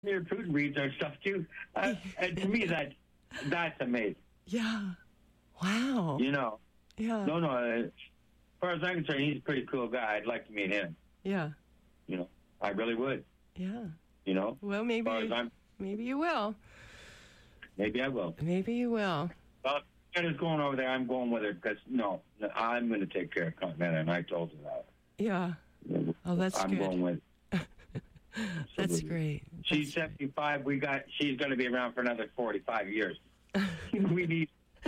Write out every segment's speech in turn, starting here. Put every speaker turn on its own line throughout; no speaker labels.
Vladimir Putin reads our stuff too. And to me, that's amazing.
Yeah. Wow.
You know.
Yeah.
No. As far as I'm concerned, he's a pretty cool guy. I'd like to meet him.
Yeah.
You know, I really would.
Yeah.
You know.
Well, maybe you will.
Maybe I will.
Maybe you will.
Well, if Continenta's going over there, I'm going with her because I'm going to take care of Continenta, and I told her that.
Yeah. Oh, that's
I'm
good.
going with.
That's great.
She's 75. She's going to be around for another 45 years. We need.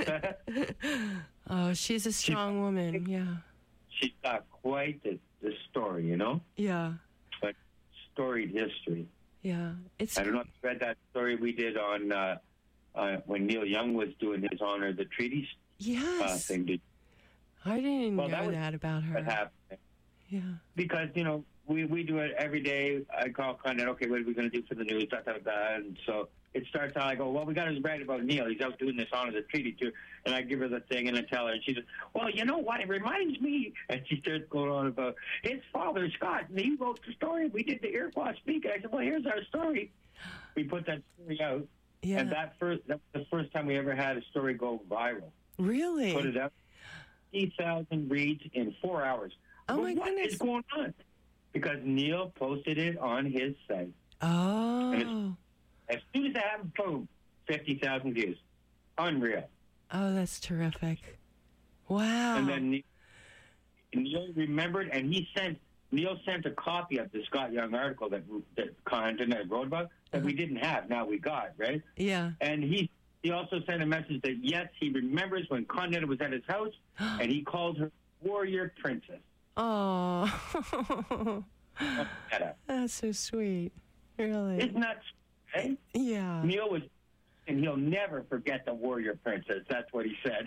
Oh, she's a strong woman. Yeah.
She's got quite the story, you know.
Yeah.
But storied history.
Yeah.
I don't know if you read that story we did on when Neil Young was doing his Honor of the Treaties.
Yes.
Thing.
I didn't know that about her.
That happened.
Yeah.
Because we do it every day. I call Continenta, okay, what are we going to do for the news? And so it starts out, I go, well, we got to write about Neil. He's out doing this Honor of the Treaty too. And I give her the thing and I tell her, and she says, well, you know what? It reminds me. And she starts going on about his father, Scott, and he wrote the story. We did the Iroquois speak. And I said, well, here's our story. We put that story out.
Yeah.
And that was the first time we ever had a story go viral.
Really?
Put it up. 50,000 reads in 4 hours.
Oh, my
goodness. What is going on? Because Neil posted it on his site.
Oh.
And as soon as that happened, boom, 50,000 views. Unreal.
Oh, that's terrific. Wow.
And then Neil remembered, and Neil sent a copy of the Scott Young article that Continenta wrote about that we didn't have. Now we got, right?
Yeah.
And he also sent a message that, yes, he remembers when Continenta was at his house, and he called her Warrior Princess.
Oh. That's so sweet. Really.
Isn't that sweet?
Yeah.
Neil was, and he'll never forget the Warrior Princess. That's what he said.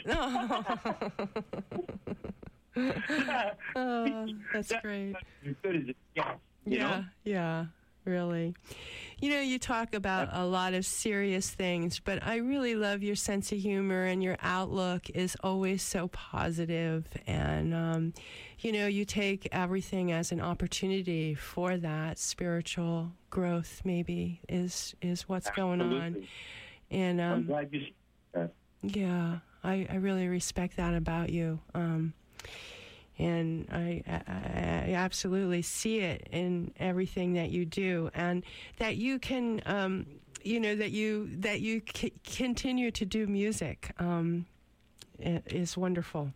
Oh, that's great.
As good as it gets. You know?
Yeah, really. You talk about a lot of serious things, but I really love your sense of humor, and your outlook is always so positive. And, you take everything as an opportunity for that spiritual growth, maybe, is what's going on. And
I'm glad you said that.
Yeah, I really respect that about you. And I absolutely see it in everything that you do, and that you can, that you continue to do music is wonderful.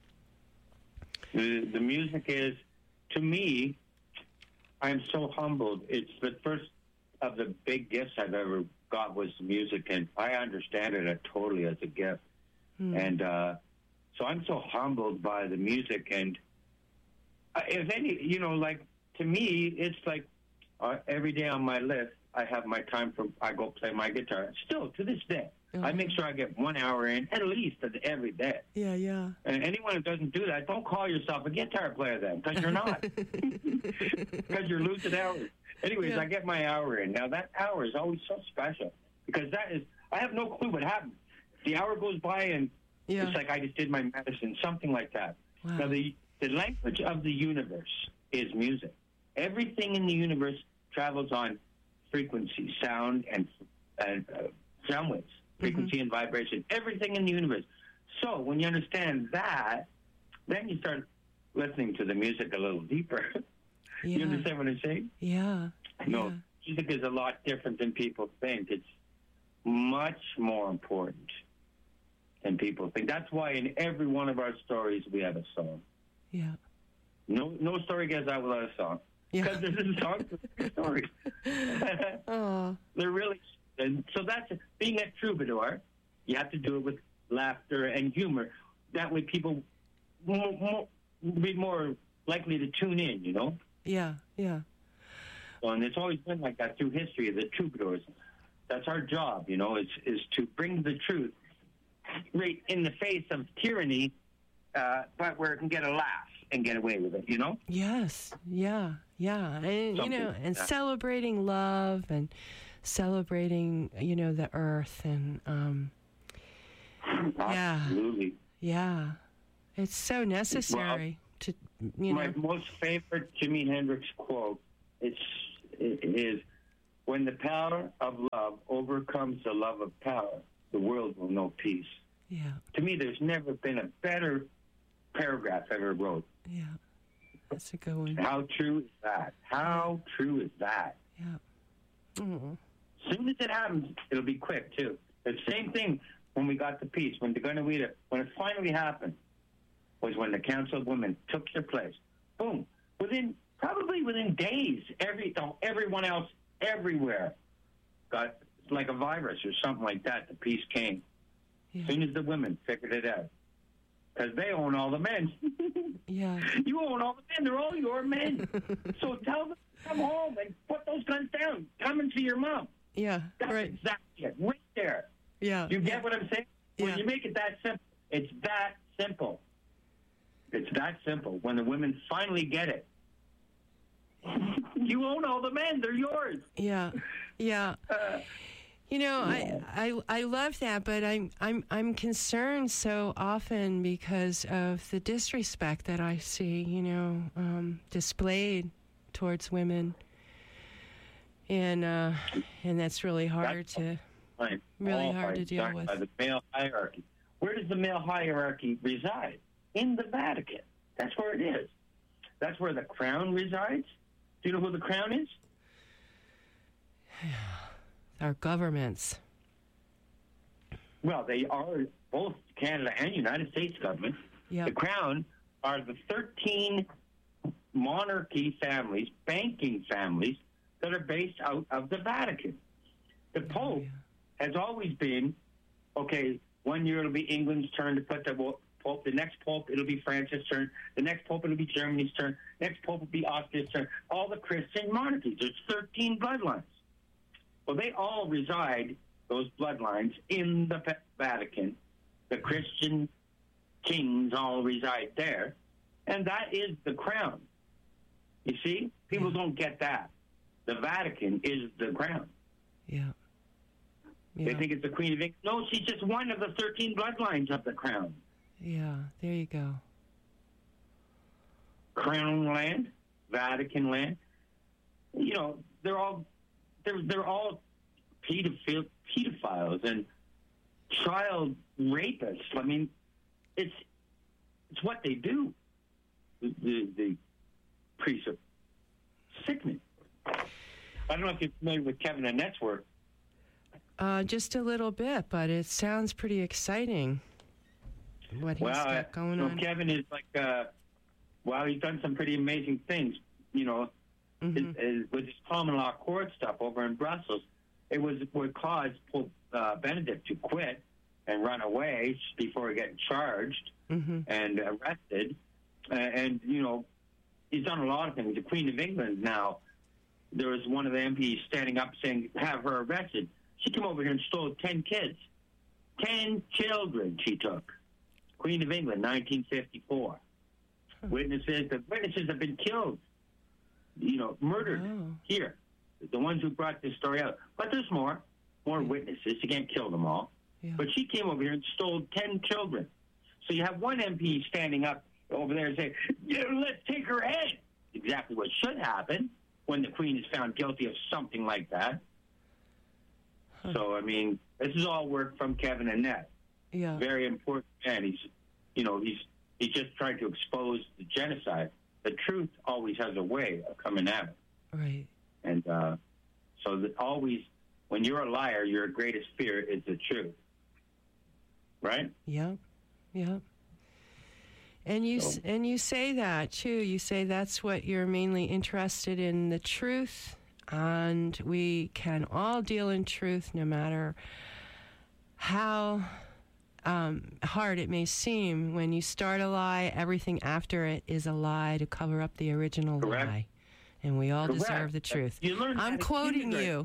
The music is, to me, I'm so humbled. It's the first of the big gifts I've ever got was music, and I understand it totally as a gift. And so I'm so humbled by the music, and if any, to me, it's like every day on my list, I have my time I go play my guitar. Still, to this day, I make sure I get 1 hour in, at least every day.
Yeah.
And anyone who doesn't do that, don't call yourself a guitar player then, because you're not. Because you're losing hours. Anyways, I get my hour in. Now, that hour is always so special, because I have no clue what happens. The hour goes by, and it's like I just did my medicine, something like that.
Wow.
Now, the language of the universe is music. Everything in the universe travels on frequency, sound, and sound waves, frequency and vibration. Everything in the universe. So when you understand that, then you start listening to the music a little deeper. You understand what I'm saying?
Yeah.
No, music is a lot different than people think. It's much more important than people think. That's why in every one of our stories we have a song.
Yeah.
No story gets out without a song. Because there's a song for every story. They're really, and so that's being a troubadour. You have to do it with laughter and humor. That way, people will be more likely to tune in.
Yeah.
And it's always been like that through history. The troubadours. That's our job. Is to bring the truth right in the face of tyranny, but where it can get a laugh and get away with it,
Yes, yeah. And, celebrating love and celebrating, the earth and,
Absolutely.
Yeah. It's so necessary my
most favorite Jimi Hendrix quote is when the power of love overcomes the love of power, the world will know peace.
Yeah.
To me, there's never been a better paragraph ever wrote.
Yeah. That's a good one.
How true is that? How true is that?
Yeah. Mm.
As soon as it happens, it'll be quick, too. The same thing when we got the peace, when it finally happened, was when the Council of Women took their place. Boom. Probably within days, everyone else everywhere got like a virus or something like that. The peace came.
Yeah.
As soon as the women figured it out. Because they own all the men.
Yeah.
You own all the men. They're all your men. So tell them to come home and put those guns down. Come and see your mom.
Yeah.
That's
right.
exactly it. Right there.
Yeah.
You get what I'm saying?
Yeah.
When you make it that simple, it's that simple. It's that simple. When the women finally get it, you own all the men. They're yours.
Yeah. Yeah. I love that, but I'm concerned so often because of the disrespect that I see, displayed towards women, and that's really hard to deal with.
By the male hierarchy. Where does the male hierarchy reside? In the Vatican. That's where it is. That's where the crown resides. Do you know who the crown is?
Our governments.
Well, they are both Canada and United States government.
Yep.
The crown are the 13 monarchy families, banking families, that are based out of the Vatican. The Pope has always been, okay, 1 year it'll be England's turn to put the Pope. The next Pope, it'll be France's turn. The next Pope, it'll be Germany's turn. Next Pope will be Austria's turn. All the Christian monarchies. There's 13 bloodlines. Well, they all reside, those bloodlines, in the Vatican. The Christian kings all reside there. And that is the crown. You see? People don't get that. The Vatican is the crown.
Yeah.
They think it's the Queen of England. No, she's just one of the 13 bloodlines of the crown.
Yeah, there you go.
Crown land, Vatican land. They're all pedophiles and child rapists. I mean, it's what they do. The priests are sickening. I don't know if you're familiar with Kevin Annette's work.
Just a little bit, but it sounds pretty exciting. What he's got going on.
Kevin is like, he's done some pretty amazing things. With his common law court stuff over in Brussels, it was what caused Pope Benedict to quit and run away before getting charged and arrested. And he's done a lot of things. The Queen of England now, there was one of the MPs standing up saying, have her arrested. She came over here and stole 10 kids. 10 children she took. Queen of England, 1954. The witnesses have been killed, murdered here. The ones who brought this story out. But there's more witnesses. You can't kill them all. Yeah. But she came over here and stole 10 children. So you have one MP standing up over there and saying, let's take her head. Exactly what should happen when the Queen is found guilty of something like that. Huh. So, I mean, this is all work from Kevin Annette.
Yeah.
Very important man. He's just trying to expose the genocide. The truth always has a way of coming at it.
Right.
And so that always, when you're a liar, your greatest fear is the truth. Right?
Yeah. Yeah. And you say that too. You say that's what you're mainly interested in, the truth, and we can all deal in truth, no matter how hard it may seem. When you start a lie, everything after it is a lie to cover up the original lie. And we all deserve the truth. I'm quoting you.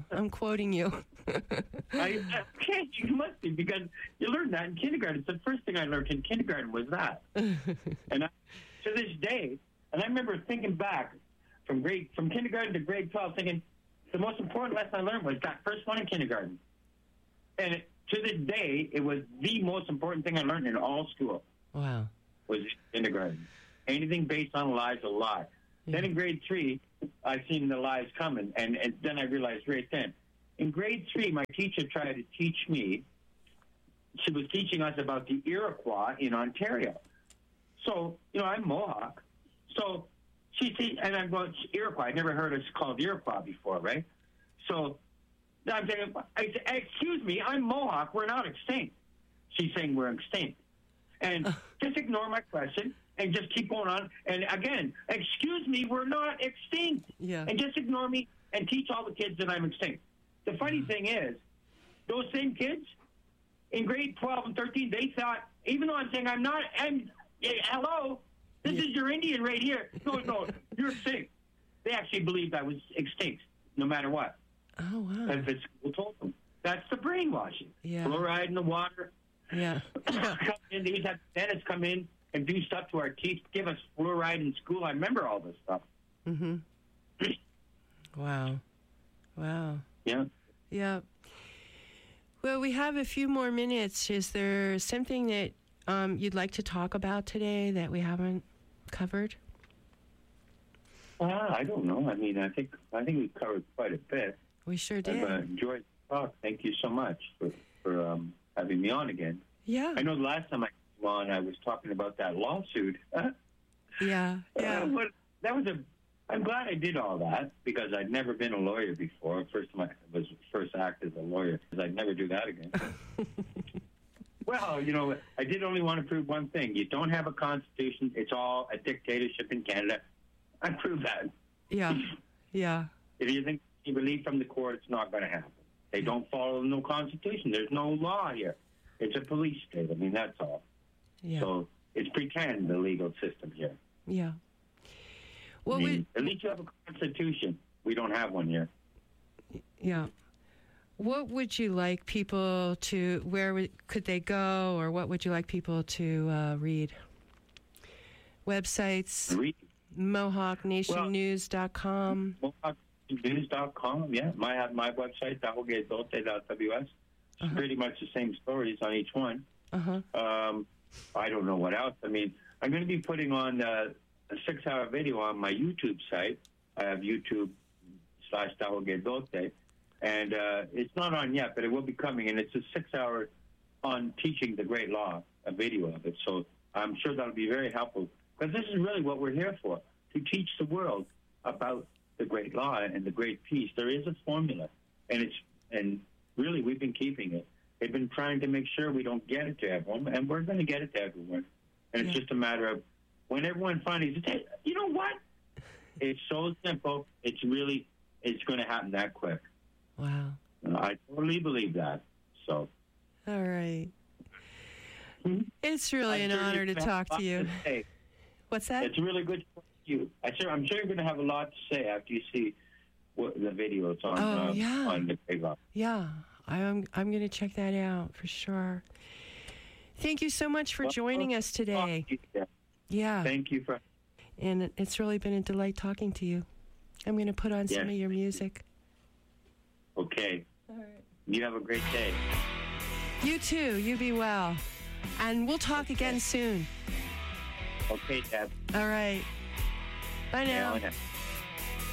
Okay, you must be, because you learned that in kindergarten. It's the first thing I learned in kindergarten was that. And to this day, and I remember thinking back from kindergarten to grade 12, thinking the most important lesson I learned was that first one in kindergarten. And to this day, it was the most important thing I learned in all school.
Wow.
Was kindergarten. Anything based on a lie is a lie. Yeah. Then in grade 3, I seen the lies coming, and then I realized right then, in grade 3, my teacher tried to teach me. She was teaching us about the Iroquois in Ontario. So, I'm Mohawk. So and I'm going, Iroquois. I never heard us called Iroquois before, right? So I'm saying, I said, excuse me, I'm Mohawk. We're not extinct. She's saying we're extinct. And just ignore my question and just keep going on. And again, excuse me, we're not extinct.
Yeah.
And just ignore me and teach all the kids that I'm extinct. The funny thing is, those same kids in grade 12 and 13, they thought, even though I'm saying hello, this is your Indian right here. No, you're extinct. They actually believed I was extinct, no matter what.
Oh, wow.
As the school told them. That's the brainwashing.
Yeah.
Fluoride in the water.
Yeah.
They used to have dentists come in and do stuff to our teeth, give us fluoride in school. I remember all this stuff.
Mm-hmm. Wow.
Yeah.
Yeah. Well, we have a few more minutes. Is there something that you'd like to talk about today that we haven't covered?
I don't know. I mean, I think we covered quite a bit.
We sure did.
I've enjoyed the talk. Thank you so much for having me on again.
Yeah.
I know the last time I came on, I was talking about that lawsuit.
Yeah.
But that was I'm glad I did all that because I'd never been a lawyer before. First act as a lawyer because I'd never do that again. Well, I did only want to prove one thing. You don't have a constitution. It's all a dictatorship in Canada. I proved that.
Yeah.
If you think you believe from the court, it's not going to happen. They don't follow no constitution. There's no law here. It's a police state. I mean, that's all.
Yeah.
So it's pretend, the legal system here.
Yeah. Well,
at least you have a constitution. We don't have one here.
Yeah. What would you like people to, could they go, or what would you like people to read? Websites?
Read.
MohawkNationNews.com.
MohawkNews.com, yeah. I have my website, tahogedote.ws. It's pretty much the same stories on each one. I don't know what else. I mean, I'm going to be putting on a 6-hour video on my YouTube site. I have YouTube/tahogedote. And it's not on yet, but it will be coming. And it's a 6-hour on teaching the great law, a video of it. So I'm sure that'll be very helpful. Because this is really what we're here for, to teach the world about the great law and the great peace. There is a formula, and really we've been keeping it. They've been trying to make sure we don't get it to everyone, and we're going to get it to everyone. And it's just a matter of when everyone finally says, hey, you know what? It's so simple. It's going to happen that quick.
Wow.
I totally believe that. So.
All right. It's really an honor to talk to you. What's that?
It's really good to talk to you. I'm sure you're going to have a lot to say after you see the videos on the Great Law.
Yeah, I'm going to check that out for sure. Thank you so much for joining us today. Yeah.
Thank you for.
And it's really been a delight talking to you. I'm going to put on some of your music.
Okay.
All right.
You have a great day.
You too. You be well. And we'll talk again soon.
Okay, Deb.
All right. Bye now.
Yeah,